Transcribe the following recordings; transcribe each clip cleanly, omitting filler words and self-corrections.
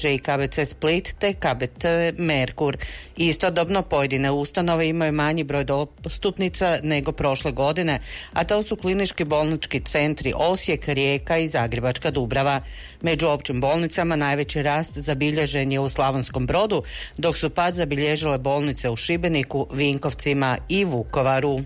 bilježe i KBC Split te KBC Merkur. Istodobno pojedine ustanove imaju manji broj dostupnica nego prošle godine, a to su klinički bolnički centri Osijek, Rijeka i Zagrebačka Dubrava. Među općim bolnicama najveći rast zabilježen je u Slavonskom Brodu, dok su pad zabilježile bolnice u Šibeniku, Vinkovcima i Vukovaru.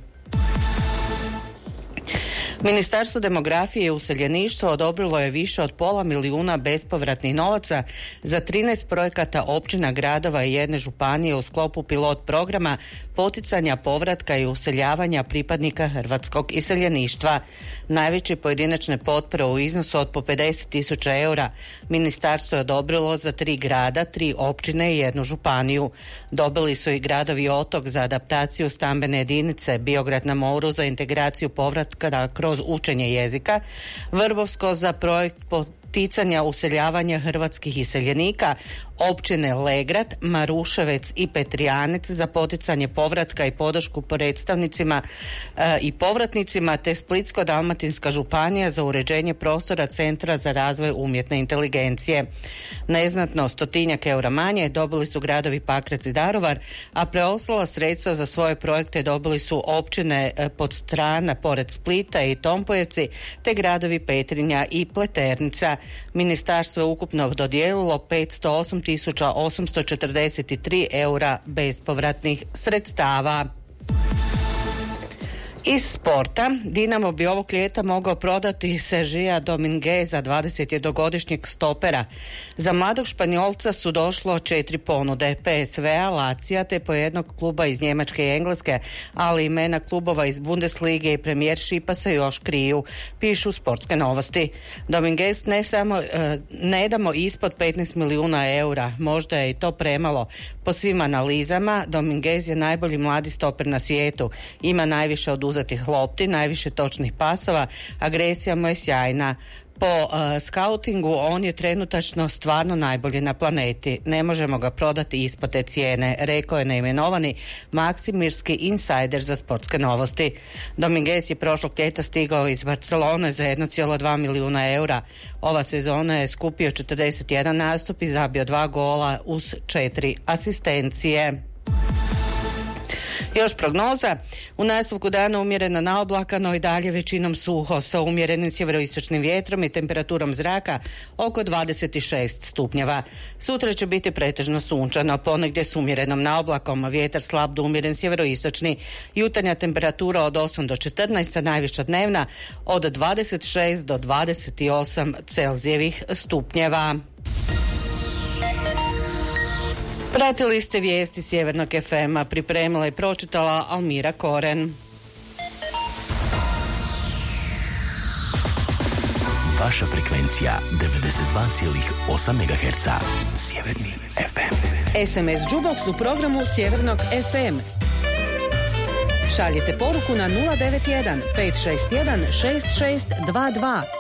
Ministarstvo demografije i useljeništva odobrilo je više od $500 000 bespovratnih novaca za 13 projekata općina, gradova i jedne županije u sklopu pilot programa poticanja povratka i useljavanja pripadnika hrvatskog iseljeništva. Najveće pojedinačne potpore u iznosu od po 50.000 eura ministarstvo je odobrilo za 3 grada, 3 općine i jednu županiju. Dobili su i gradovi Otok za adaptaciju stambene jedinice, Biograd na moru za integraciju povratka kroz učenje jezika, Vrbovsko za projekt poticanja useljavanja hrvatskih iseljenika, općine Legrad, Maruševec i Petrijanec za poticanje povratka i podršku predstavnicima i povratnicima, te Splitsko-dalmatinska županija za uređenje prostora Centra za razvoj umjetne inteligencije. Neznatno 100-tinjak eura manje dobili su gradovi Pakrac i Daruvar, a preostala sredstva za svoje projekte dobili su općine Podstrana pored Splita i Tompojevci, te gradovi Petrinja i Pleternica. Ministarstvo je ukupno dodijelilo 508.843 eura bespovratnih sredstava. Iz sporta, Dinamo bi ovog ljeta mogao prodati Sergija Domingueza, 21-godišnjeg stopera. Za mladog Španjolca su došlo 4 ponude, PSV-a, Lazija te po jednog kluba iz Njemačke i Engleske, ali imena klubova iz Bundeslige i Premiershipa se još kriju, pišu Sportske novosti. Dominguez ne damo ispod 15 milijuna eura, možda je i to premalo. Po svim analizama, Dominguez je najbolji mladi stoper na svijetu, ima najviše oduzetih lopti, najviše točnih pasova, agresija mu je sjajna. Po skautingu on je trenutačno stvarno najbolji na planeti. Ne možemo ga prodati ispod te cijene, rekao je neimenovani maksimirski insajder za Sportske novosti. Dominguez je prošlog ljeta stigao iz Barcelone za 1,2 milijuna eura. Ova sezona je skupio 41 nastup i zabio 2 gola uz 4 asistencije. Još prognoza. U nastavku dana umjerena naoblakano i dalje većinom suho sa umjerenim sjeveroistočnim vjetrom i temperaturom zraka oko 26 stupnjeva. Sutra će biti pretežno sunčano, ponegdje s umjerenom naoblakom, vjetar slab do umjeren sjeveroistočni, jutarnja temperatura od 8 do 14, a najviša dnevna od 26 do 28 Celzijevih stupnjeva. Pratili ste vijesti Sjevernog FM-a, pripremila i pročitala Almira Koren. Vaša frekvencija 92,8 MHz. Sjeverni FM. SMS Jukebox u programu Sjevernog FM. Šaljite poruku na 091 561 6622.